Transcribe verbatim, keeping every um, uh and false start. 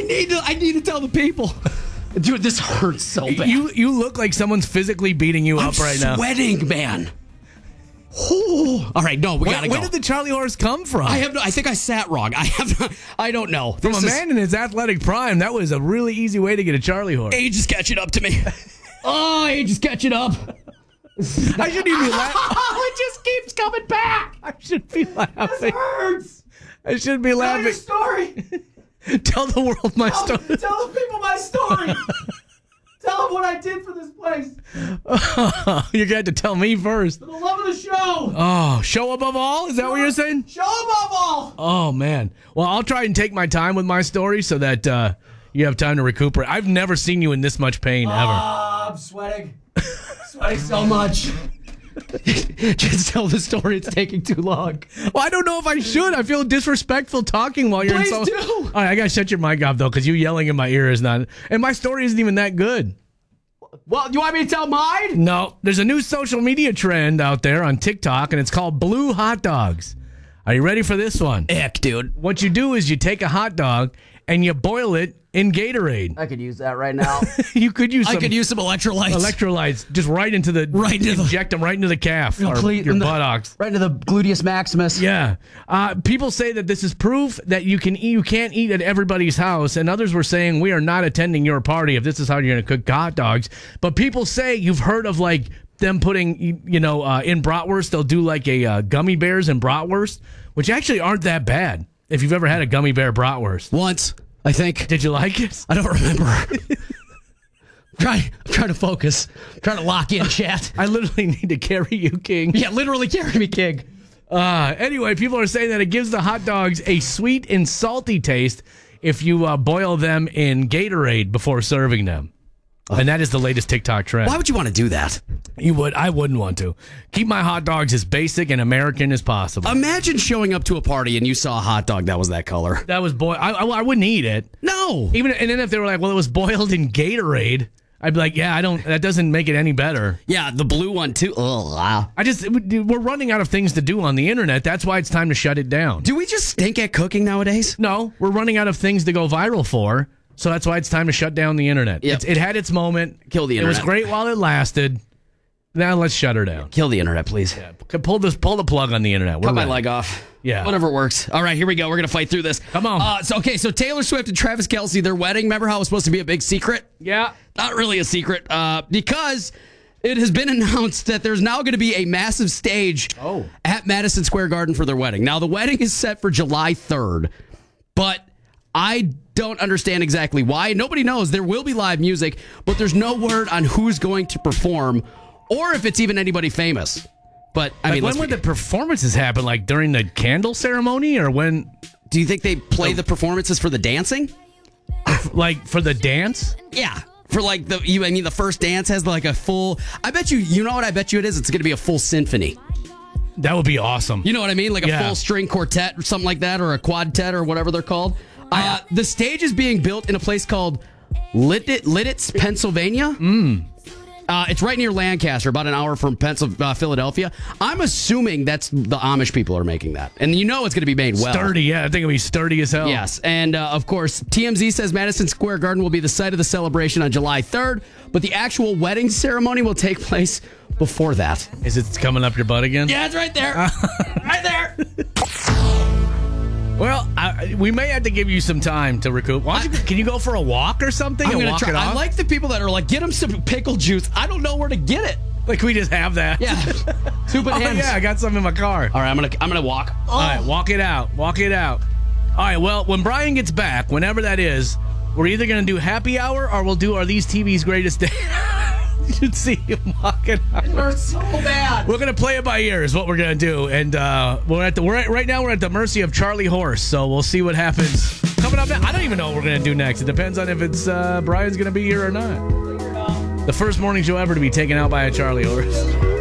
need to. I need to tell the people. Dude, this hurts so bad. You you look like someone's physically beating you I'm up right now. sweating, man. Oh. All right, no, we Where, gotta go. where did the Charlie horse come from? I have no. I think I sat wrong. I have. No, I don't know. From This a is- man in his athletic prime, that was a really easy way to get a Charlie horse. Age is catching up to me. Oh, age is catching up. I shouldn't even be laughing. Oh, it just keeps coming back. I should be laughing. This hurts. I should be Tell laughing. your story. Tell the world my Tell, story. tell the people my story. Tell them what I did for this place. You're going to have to tell me first. For the love of the show. Oh, show above all? Is that what you're saying? Show above all. Oh, man. Well, I'll try and take my time with my story so that uh, you have time to recuperate. I've never seen you in this much pain, ever. Oh, I'm sweating. Sweating so much. Just tell the story. It's taking too long. Well, I don't know if I should. I feel disrespectful talking while you're Please in so. do. All right, I gotta shut your mic off though, because you yelling in my ear is not. And my story isn't even that good. Well, you want me to tell mine? No, there's a new social media trend out there on TikTok, and it's called blue hot dogs. Are you ready for this one? Ick, dude. What you do is you take a hot dog and you boil it in Gatorade. I could use that right now. You could use. I Some could use some electrolytes. electrolytes just right into the Right into the- inject them right into the calf or Cle- your in the- buttocks. Right into the gluteus maximus. Yeah, uh, people say that this is proof that you can eat, you can't eat at everybody's house, and others were saying we are not attending your party if this is how you're going to cook hot dogs. But people say you've heard of like them putting, you you know, uh, in bratwurst they'll do like a uh, gummy bears in bratwurst, which actually aren't that bad. If you've ever had a gummy bear bratwurst, Once, I think. did you like it? I don't remember. I'm trying, I'm trying to focus. I'm trying to lock in, chat. I literally need to carry you, King. Yeah, literally carry me, King. Uh, anyway, people are saying that it gives the hot dogs a sweet and salty taste if you uh, boil them in Gatorade before serving them. And that is the latest TikTok trend. Why would you want to do that? You would. I wouldn't want to. Keep my hot dogs as basic and American as possible. Imagine showing up to a party and you saw a hot dog that was that color. that was boiled. I, I, I wouldn't eat it. No. Even and then if they were like, well, it was boiled in Gatorade, I'd be like, yeah, I don't. That doesn't make it any better. Yeah, the blue one too. Ugh. Wow. I just we're running out of things to do on the internet. That's why it's time to shut it down. Do we just stink at cooking nowadays? No, we're running out of things to go viral for. So that's why it's time to shut down the internet. Yep. It's, it had its moment. Kill the It was internet. great while it lasted. Now let's shut her down. Kill the internet, please. Yeah, pull this, pull the plug on the internet. We're Cut my ready. leg off. Yeah. Whatever works. All right, here we go. We're going to fight through this. Come on. Uh, so, okay, so Taylor Swift and Travis Kelce, their wedding, remember how it was supposed to be a big secret? Yeah. Not really a secret, uh, because it has been announced that there's now going to be a massive stage Oh. at Madison Square Garden for their wedding. Now, the wedding is set for July third, but I don't understand exactly why. Nobody knows. There will be live music, but there's no word on who's going to perform or if it's even anybody famous. But, I Like mean, when let's would be- the performances happen? Like during the candle ceremony, or when? do you think they play the performances for the dancing? Like for the dance? Yeah. For like the, you, I mean, the first dance has like a full, I bet you, you know what I bet you it is? It's going to be a full symphony. That would be awesome. You know what I mean? Like a Yeah. full string quartet or something like that, or a quadtet or whatever they're called. Uh, the stage is being built in a place called Lidditz, Lidditz Pennsylvania. Mm. Uh, it's right near Lancaster, about an hour from Pencil, uh, Philadelphia. I'm assuming that's the Amish people are making that. And you know it's going to be made well. Sturdy, yeah. I think it'll be sturdy as hell. Yes, and uh, of course, T M Z says Madison Square Garden will be the site of the celebration on July third, but the actual wedding ceremony will take place before that. Is it coming up your butt again? Yeah, it's right there. Right there. Well, I, we may have to give you some time to recoup. Why don't you, can you go for a walk or something I'm and gonna walk try. it off? I like the people that are like, get them some pickle juice. I don't know where to get it. Like we just have that. Yeah, two Oh, bananas. yeah, I got some in my car. All right, I'm gonna I'm gonna walk. Oh. All right, walk it out. Walk it out. All right, well, when Brian gets back, whenever that is, we're either going to do happy hour or we'll do Are These T V's Greatest Day. You should see him walking out. It hurts so bad. We're going to play it by ear is what we're going to do. And uh, we're at the we're at, right now we're at the mercy of Charlie Horse, so we'll see what happens. Coming up, I don't even know what we're going to do next. It depends on if it's uh, Brian's going to be here or not. The first morning show ever to be taken out by a Charlie Horse.